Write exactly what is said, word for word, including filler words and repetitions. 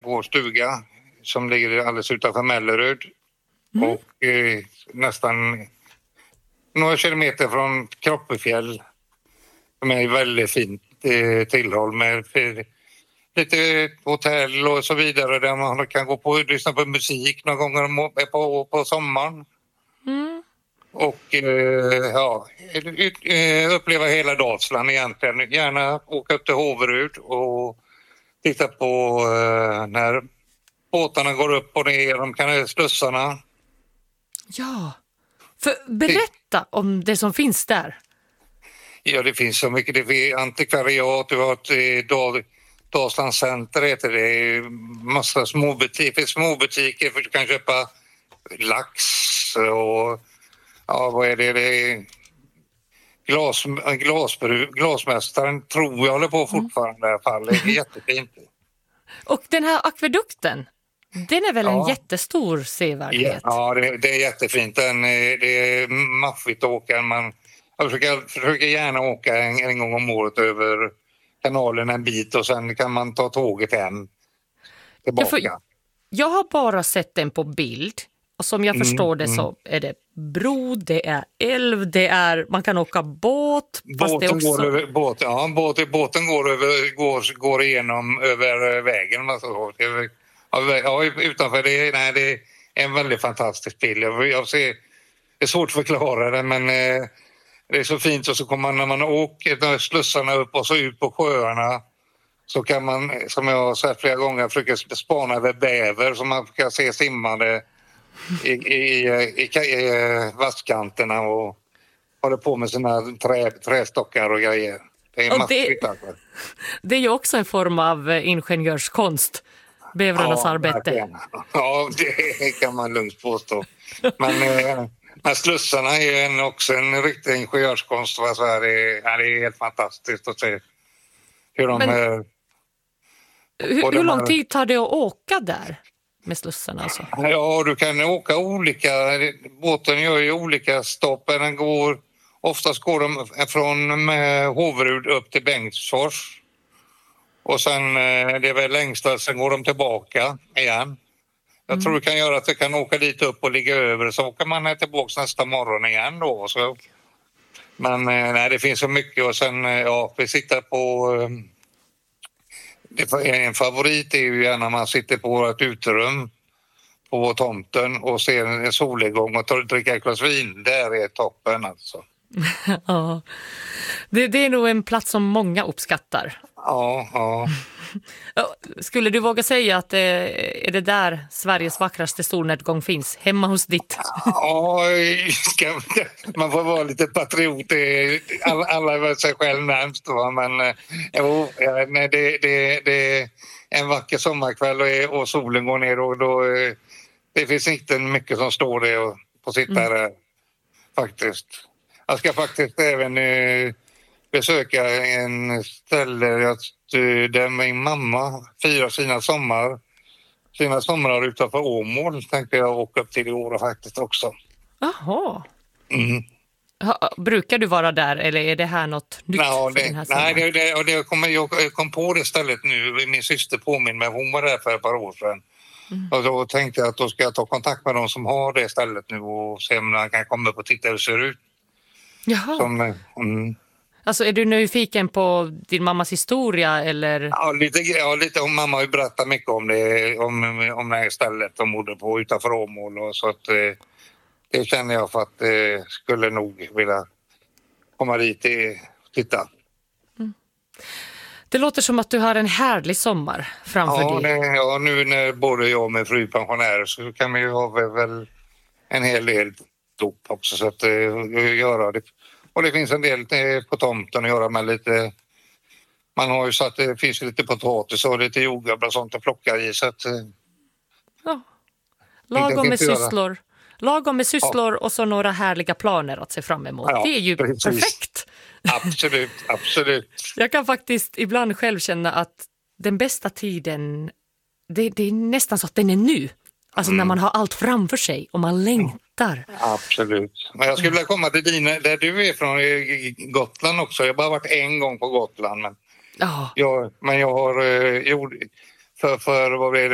vår stuga som ligger alldeles utanför Mellerud. Mm. Och eh, nästan några kilometer från Kroppefjäll. Som är väldigt fint eh, tillhåll med för, lite hotell och så vidare där man kan gå på och lyssna på musik några gånger på, på sommaren. Mm. Och eh, ja, uppleva hela Dalsland egentligen. Gärna åka upp till Håverud och titta på eh, när båtarna går upp och ner, de kan slussarna. Ja, för berätta om det som finns där. Ja, det finns så mycket. Det finns antikvariat, du har ett Dal, Dalslands center heter det. Massa småbutiker, småbutiker för att du kan köpa lax och ja, vad är det? Det är glas, glasbruk, glasmästaren tror jag håller på fortfarande i alla fall. Det är jättefint. Och den här akvedukten, den är väl ja. en jättestor sevärdhet? Ja, det, det är jättefint. Den, det är maffigt att åka. Man, jag försöker, försöker gärna åka en, en gång om året över kanalen en bit och sen kan man ta tåget hem tillbaka. Jag, får, jag har bara sett den på bild. Och som jag förstår mm, det så är det bro, det är älv, det är, man kan åka båt. Båten, det också... går, över, båt, ja, båt, båten går, över, går, går igenom över vägen. Alltså. Ja, utanför det, nej, det är en väldigt fantastisk bild. Jag, jag ser, det är svårt att förklara det, men eh, det är så fint. Och så kommer man när man åker slussarna upp och så ut på sjöarna så kan man, som jag har sett flera gånger, försöka spana över bäver så man kan se simmande i, i, i, i, i vasskanterna och håller på med sina trä, trästockar och grejer. Det är och det, det är ju också en form av ingenjörskonst, bävrarnas ja, arbete. Verkligen. Ja, det kan man lugnt påstå. Men, men slussarna är en, också en riktig ingenjörskonst. Så här, det, är, det är helt fantastiskt att se hur de... Men, är, hur, hur lång tid tar det att åka där? Med slussarna alltså. Ja, du kan åka olika. Båten gör ju olika stopp. Den går, oftast går de från Håverud upp till Bengtsfors. Och sen det är väl längsta, sen går de tillbaka igen. Jag mm. tror du kan göra att du kan åka dit upp och ligga över. Så åker man tillbaka nästa morgon igen då. Så. Men nej, det finns så mycket. Och sen, ja, vi sitter på... En favorit är ju gärna när man sitter på ett uterum på tomten och ser en solnedgång och tar, dricker ett glas vin. Där är toppen alltså. Ja, det, det är nog en plats som många uppskattar. Ja, ja. Skulle du våga säga att det är det där Sveriges vackraste solnedgång finns? Hemma hos ditt? Ja, man får vara lite patriot. Alla, alla är väl sig själv närmst. Va? Men jo, nej, det, det, det är en vacker sommarkväll och, och solen går ner. Och då, det finns inte mycket som står där och på sitta där mm. faktiskt. Jag ska faktiskt även eh, besöka en ställe där min mamma firar sina sommar. Sina somrar utanför Åmål tänkte jag åka upp till i år faktiskt också. Jaha. Mm. Ha, brukar du vara där eller är det här något nytt no, för det, den här sommaren? Nej, det, det, det kom, jag kom på det stället nu. Min syster påminner mig, hon var där för ett par år sedan. Mm. Och då tänkte jag att då ska jag ta kontakt med de som har det stället nu och se om man kan komma upp och titta hur det ser ut. Jaha. Som, mm. Alltså är du nyfiken på din mammas historia eller? Ja, lite, ja, lite om mamma har ju berättat mycket om det, om, om det här stället de bodde på utanför Åmål och så att eh, det känner jag för att eh, skulle nog vilja komma dit och titta. Mm. Det låter som att du har en härlig sommar framför ja, dig. Det, ja, nu när både jag och min fru pensionär så kan vi ju ha väl en hel del dop också så att eh, göra det. Och det finns en del eh, på tomten att göra med lite... Man har ju så att det finns lite potatis och lite jordgubbar och sånt att plocka i så att... Eh, ja. Lagom med sysslor. Lagom med sysslor ja. Och så några härliga planer att se fram emot. Ja, det är ju precis. Perfekt. Absolut, absolut. Jag kan faktiskt ibland själv känna att den bästa tiden, det, det är nästan så att den är nu. Alltså mm. när man har allt framför sig och man längtar. Absolut. Men jag skulle vilja komma till dina, där du är från Gotland också. Jag har bara varit en gång på Gotland. Men, oh. jag, men jag har gjort, för, för vad är det,